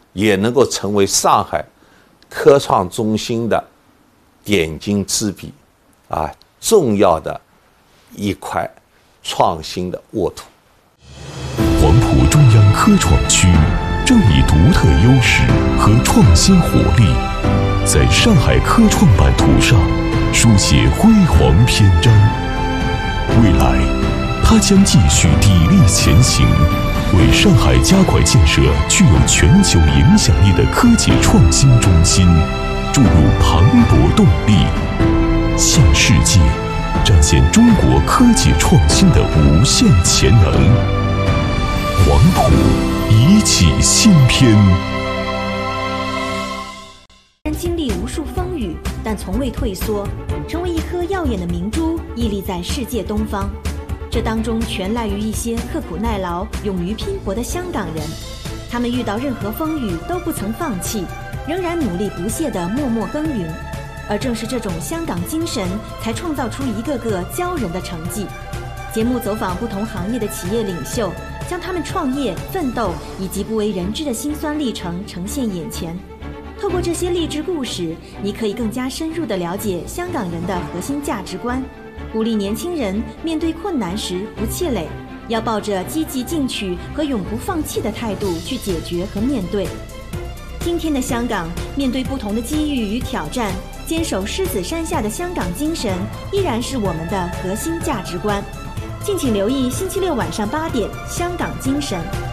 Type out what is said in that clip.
也能够成为上海科创中心的点睛之笔，重要的一块创新的沃土。 黄埔中央科创区正以独特优势和创新活力，在上海科创版图上书写辉煌篇章。未来，它将继续砥砺前行，为上海加快建设具有全球影响力的科技创新中心注入磅礴动力，向世界展现中国科技创新的无限潜能。黄埔一起新篇。 经历无数风雨，但从未退缩，成为一颗耀眼的明珠，屹立在世界东方。这当中全赖于一些刻苦耐劳、勇于拼搏的香港人，他们遇到任何风雨都不曾放弃，仍然努力不懈地默默耕耘。而正是这种香港精神，才创造出一个个骄人的成绩。节目走访不同行业的企业领袖，将他们创业、奋斗以及不为人知的辛酸历程呈现眼前。透过这些励志故事，你可以更加深入地了解香港人的核心价值观，鼓励年轻人面对困难时不气馁，要抱着积极进取和永不放弃的态度去解决和面对。今天的香港，面对不同的机遇与挑战，坚守狮子山下的香港精神依然是我们的核心价值观。敬请留意星期六晚上8点《香港精神》。